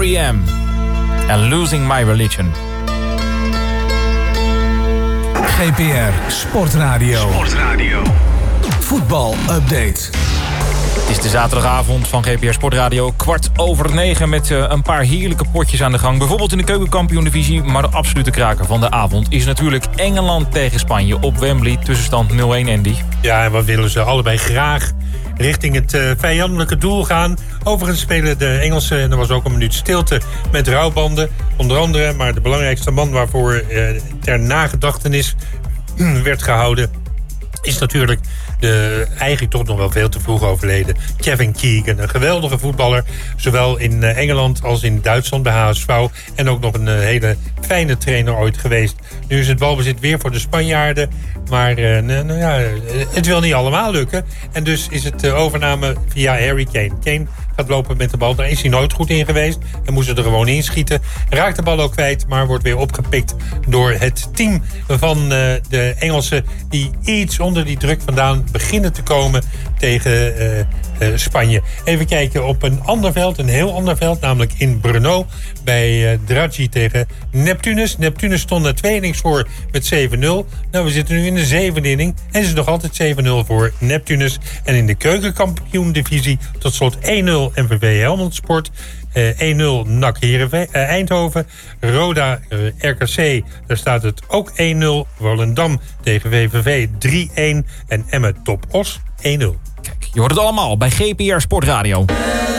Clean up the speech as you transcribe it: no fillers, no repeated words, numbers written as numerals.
R.E.M. en Losing My Religion. GPR Sportradio. Voetbal update. Het is de zaterdagavond van GPR Sportradio. 8:15 met een paar heerlijke potjes aan de gang. Bijvoorbeeld in de keukenkampioen-divisie. Maar de absolute kraker van de avond is natuurlijk Engeland tegen Spanje op Wembley. Tussenstand 0-1, Andy. Ja, en wat willen ze allebei graag richting het vijandelijke doel gaan. Overigens spelen de Engelsen, en er was ook een minuut stilte met rouwbanden. Onder andere, maar de belangrijkste man waarvoor ter nagedachtenis werd gehouden is natuurlijk de eigenlijk toch nog wel veel te vroeg overleden Kevin Keegan. Een geweldige voetballer, zowel in Engeland als in Duitsland bij HSV. En ook nog een hele fijne trainer ooit geweest. Nu is het balbezit weer voor de Spanjaarden. Maar het wil niet allemaal lukken. En dus is het overname via Harry Kane. Kane gaat lopen met de bal. Daar is hij nooit goed in geweest. En moest er gewoon inschieten. Raakt de bal ook kwijt, maar wordt weer opgepikt door het team van de Engelsen, die iets onder die druk vandaan beginnen te komen tegen Spanje. Even kijken op een ander veld, een heel ander veld, namelijk in Brno bij Draghi tegen Neptunus. Neptunus stond na 2 innings voor met 7-0. Nou, we zitten nu in de 7e inning en het is nog altijd 7-0 voor Neptunus. En in de keukenkampioen-divisie tot slot 1-0 MVV Helmond Sport. 1-0 NAC Eindhoven. Roda RKC, daar staat het ook 1-0. Volendam tegen VVV 3-1. En Emmen Top Os 1-0. Kijk, je hoort het allemaal bij GPR Sportradio.